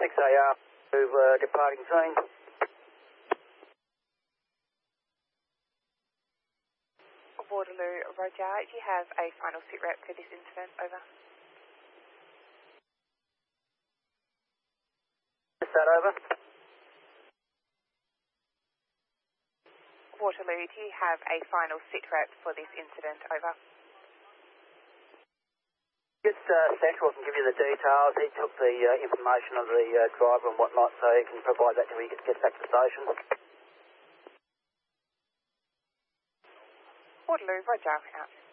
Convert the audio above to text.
6AR to departing scene. Waterloo, Roger. Do you have a final sit rep for this incident? Over. Is that over? Waterloo, do you have a final sit rep for this incident? Over. Just Central can give you the details. He took the information of the driver and whatnot, so he can provide that till he gets back to the station. Waterloo, Roger. Out.